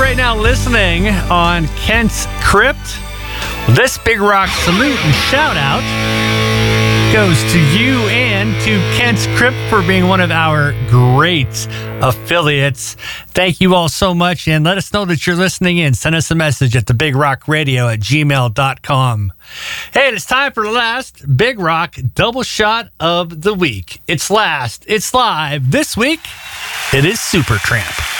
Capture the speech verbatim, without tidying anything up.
right now listening on Kent's Crypt, this Big Rock salute and shout out goes to you and to Kent's Crypt for being one of our great affiliates. Thank you all so much, and let us know that you're listening in. Send us a message at the big rock radio at gmail dot com. Hey, it's time for the last Big Rock double shot of the week. It's last, it's live. This week, it is Supertramp.